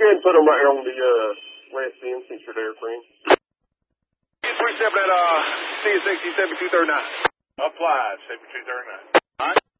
ahead and put them right here on the west end since you're there, friend. 37 at CSXC 7239. Applied, 7239. All right.